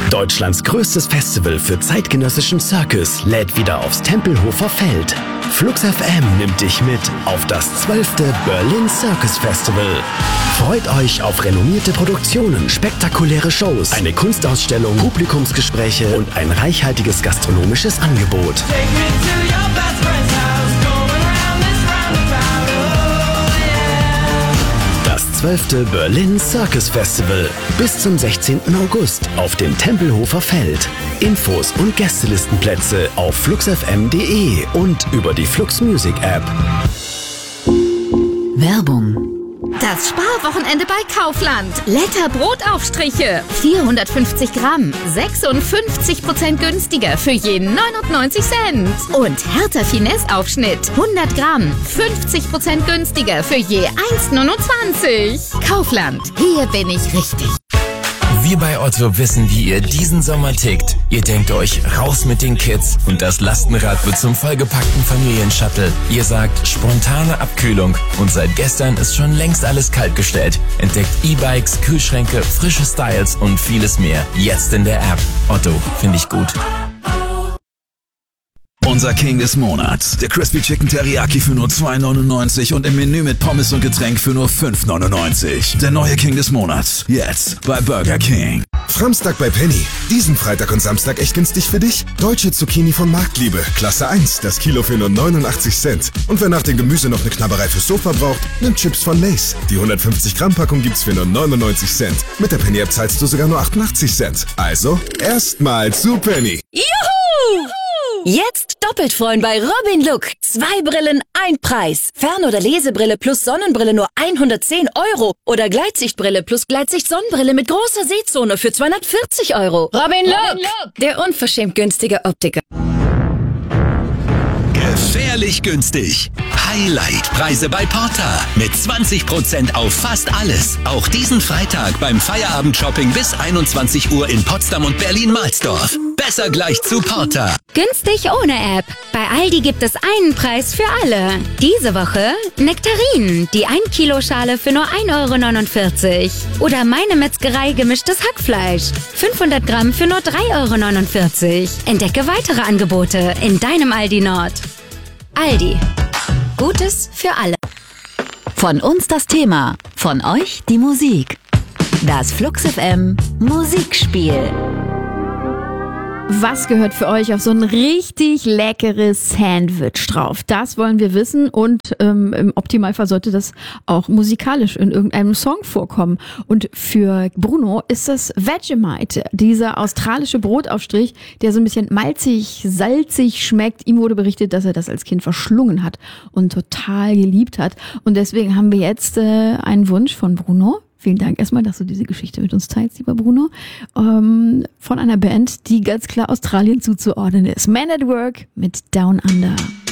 Deutschlands größtes Festival für zeitgenössischen Circus lädt wieder aufs Tempelhofer Feld. Flux FM nimmt dich mit auf das 12. Berlin Circus Festival. Freut euch auf renommierte Produktionen, spektakuläre Shows, eine Kunstausstellung, Publikumsgespräche und ein reichhaltiges gastronomisches Angebot. Das 12. Berlin Circus Festival bis zum 16. August auf dem Tempelhofer Feld. Infos und Gästelistenplätze auf fluxfm.de und über die Flux Music App. Werbung. Das Sparwochenende bei Kaufland. Letter Brotaufstriche. 450 Gramm. 56% günstiger für jeden 99 Cent. Und Hertha Finesse Aufschnitt. 100 Gramm. 50% günstiger für je 1,29. Kaufland. Hier bin ich richtig. Wir bei Otto wissen, wie ihr diesen Sommer tickt. Ihr denkt euch, raus mit den Kids und das Lastenrad wird zum vollgepackten Familienshuttle. Ihr sagt, spontane Abkühlung und seit gestern ist schon längst alles kaltgestellt. Entdeckt E-Bikes, Kühlschränke, frische Styles und vieles mehr. Jetzt in der App. Otto, finde ich gut. Unser King des Monats. Der Crispy Chicken Teriyaki für nur $2,99 und im Menü mit Pommes und Getränk für nur $5,99. Der neue King des Monats. Jetzt bei Burger King. Samstag bei Penny. Diesen Freitag und Samstag echt günstig für dich? Deutsche Zucchini von Marktliebe. Klasse 1. Das Kilo für nur 89 Cent. Und wer nach dem Gemüse noch eine Knabberei fürs Sofa braucht, nimmt Chips von Lay's. Die 150 Gramm Packung gibt's für nur 99 Cent. Mit der Penny App zahlst du sogar nur 88 Cent. Also, erstmal zu Penny. Juhu! Jetzt doppelt freuen bei Robin Look. 2 Brillen, 1 Preis. Fern- oder Lesebrille plus Sonnenbrille nur 110 €. Oder Gleitsichtbrille plus Gleitsicht-Sonnenbrille mit großer Sehzone für 240 €. Robin Look, der unverschämt günstige Optiker. Gefährlich günstig. Highlight-Preise bei Porta. Mit 20% auf fast alles. Auch diesen Freitag beim Feierabend-Shopping bis 21 Uhr in Potsdam und Berlin-Mahlsdorf. Besser gleich zu Porta. Günstig ohne App. Bei Aldi gibt es einen Preis für alle. Diese Woche Nektarinen. Die 1 Kilo Schale für nur 1,49 €. Oder Meine Metzgerei gemischtes Hackfleisch. 500 Gramm für nur 3,49 €. Entdecke weitere Angebote in deinem Aldi Nord. Aldi. Gutes für alle. Von uns das Thema, von euch die Musik. Das Flux FM Musikspiel. Was gehört für euch auf so ein richtig leckeres Sandwich drauf? Das wollen wir wissen und im Optimalfall sollte das auch musikalisch in irgendeinem Song vorkommen. Und für Bruno ist das Vegemite, dieser australische Brotaufstrich, der so ein bisschen malzig, salzig schmeckt. Ihm wurde berichtet, dass er das als Kind verschlungen hat und total geliebt hat. Und deswegen haben wir jetzt einen Wunsch von Bruno. Vielen Dank erstmal, dass du diese Geschichte mit uns teilst, lieber Bruno. Von einer Band, die ganz klar Australien zuzuordnen ist. Man at Work mit Down Under.